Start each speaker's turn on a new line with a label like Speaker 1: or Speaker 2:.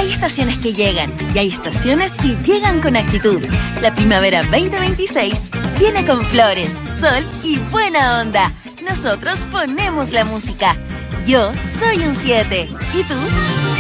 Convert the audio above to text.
Speaker 1: Hay estaciones que llegan y hay estaciones que llegan con actitud. La primavera 2026 viene con flores, sol y buena onda. Nosotros ponemos la música. Yo soy un 7. ¿Y tú?